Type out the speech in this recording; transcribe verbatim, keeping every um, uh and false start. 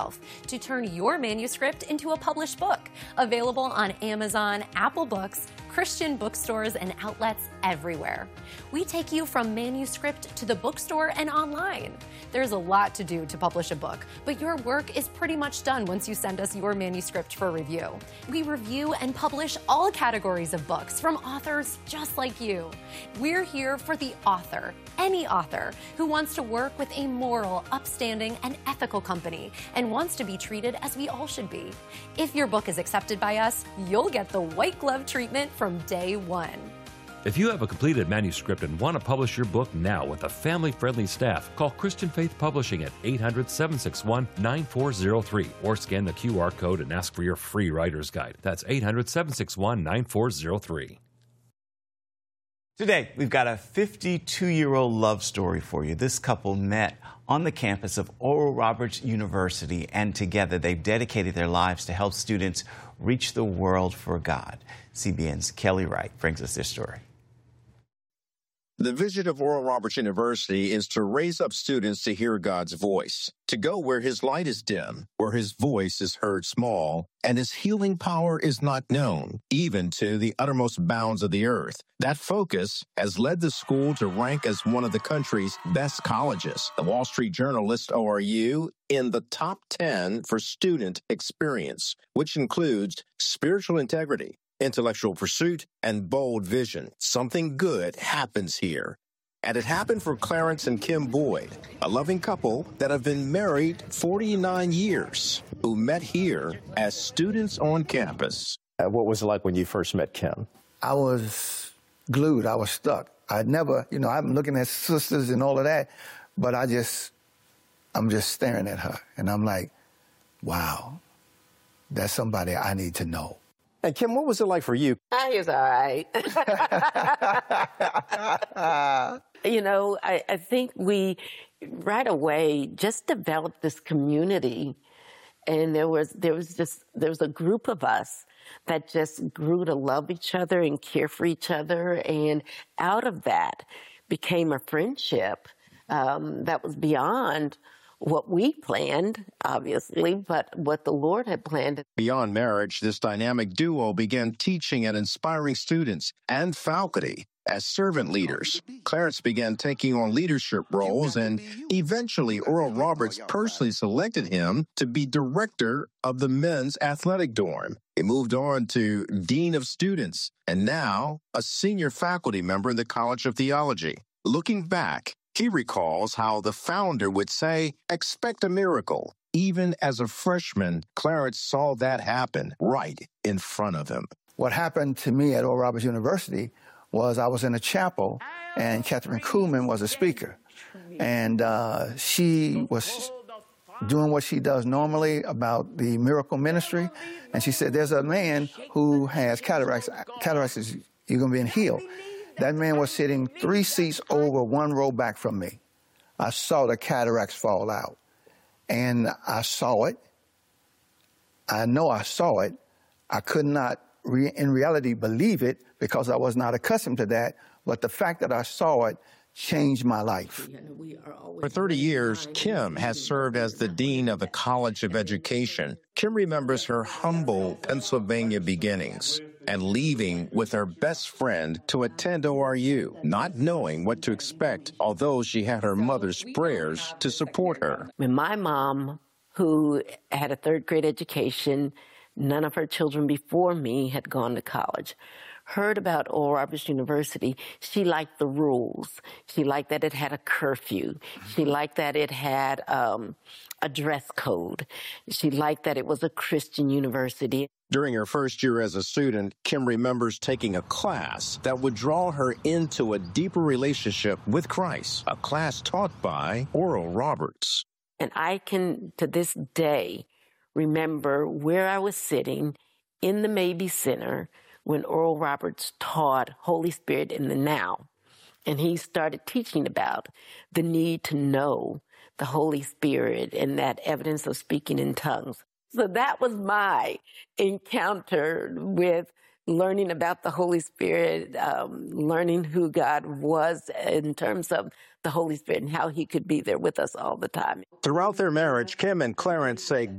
to turn your manuscript into a published book, available on Amazon, Apple Books, Christian bookstores, and outlets everywhere. We take you from manuscript to the bookstore and online. There's a lot to do to publish a book, but your work is pretty much done once you send us your manuscript for review. We review and publish all categories of books from authors just like you. We're here for the author, any author who wants to work with a moral, upstanding, and ethical company and wants to be treated as we all should be. If your book is accepted by us, you'll get the white glove treatment from day one. If you have a completed manuscript and want to publish your book now with a family-friendly staff, call Christian Faith Publishing at eight hundred, seven six one, nine four zero three or scan the Q R code and ask for your free writer's guide. That's eight hundred, seven six one, nine four zero three. Today, we've got a fifty-two-year-old love story for you. This couple met on the campus of Oral Roberts University, and together they've dedicated their lives to help students reach the world for God. C B N's Kelly Wright brings us this story. The vision of Oral Roberts University is to raise up students to hear God's voice, to go where his light is dim, where his voice is heard small, and his healing power is not known, even to the uttermost bounds of the earth. That focus has led the school to rank as one of the country's best colleges. The Wall Street Journal lists O R U in the top ten for student experience, which includes spiritual integrity, intellectual pursuit, and bold vision. Something good happens here. And it happened for Clarence and Kim Boyd, a loving couple that have been married forty-nine years, who met here as students on campus. Uh, what was it like when you first met Kim? I was glued. I was stuck. I'd never, you know, I'm looking at sisters and all of that, but I just, I'm just staring at her. And I'm like, wow, that's somebody I need to know. And Kim, what was it like for you? He was all right. You know, I, I think we right away just developed this community, and there was there was just there was a group of us that just grew to love each other and care for each other, and out of that became a friendship um, that was beyond what we planned, obviously, but what the Lord had planned. Beyond marriage, this dynamic duo began teaching and inspiring students and faculty as servant leaders. Clarence began taking on leadership roles, and eventually Oral Roberts personally selected him to be director of the men's athletic dorm. He moved on to dean of students, and now a senior faculty member in the College of Theology. Looking back, he recalls how the founder would say, "Expect a miracle." Even as a freshman, Clarence saw that happen right in front of him. What happened to me at Oral Roberts University was I was in a chapel, and Catherine Kuhlman was a speaker. And uh, she was doing what she does normally about the miracle ministry. And she said, there's a man who has cataracts. Cataracts is, you're going to be healed. That man was sitting three seats over, one row back from me. I saw the cataracts fall out. And I saw it. I know I saw it. I could not, re- in reality, believe it because I was not accustomed to that. But the fact that I saw it changed my life. For thirty years, Kim has served as the dean of the College of Education. Kim remembers her humble Pennsylvania beginnings and leaving with her best friend to attend O R U, not knowing what to expect, although she had her mother's prayers to support her. When my mom, who had a third grade education, none of her children before me had gone to college, heard about Oral Roberts University, she liked the rules. She liked that it had a curfew. She liked that it had um, a dress code. She liked that it was a Christian university. During her first year as a student, Kim remembers taking a class that would draw her into a deeper relationship with Christ, a class taught by Oral Roberts. And I can, to this day, remember where I was sitting in the Mabee Center when Oral Roberts taught Holy Spirit in the Now. And he started teaching about the need to know the Holy Spirit and that evidence of speaking in tongues. So that was my encounter with learning about the Holy Spirit, um, learning who God was in terms of the Holy Spirit and how he could be there with us all the time. Throughout their marriage, Kim and Clarence say